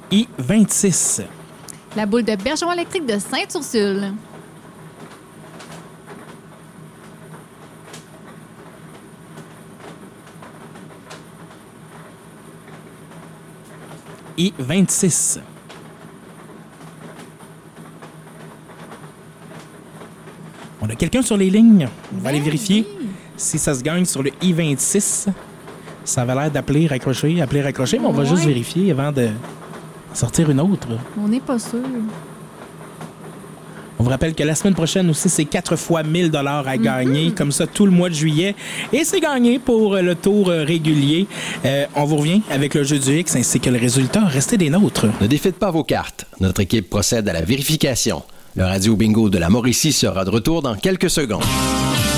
I-26. La boule de Bergeron électrique de Sainte-Ursule. I-26. On a quelqu'un sur les lignes. On va aller vérifier si ça se gagne sur le I-26. Ça avait l'air d'appeler, raccrocher, mais on va juste vérifier avant de sortir une autre. On n'est pas sûr. On vous rappelle que la semaine prochaine aussi, c'est 4 fois 1000 $ à gagner, comme ça tout le mois de juillet. Et c'est gagné pour le tour régulier. On vous revient avec le jeu du X ainsi que le résultat. Restez des nôtres. Ne défaites pas vos cartes. Notre équipe procède à la vérification. Le Radio Bingo de la Mauricie sera de retour dans quelques secondes.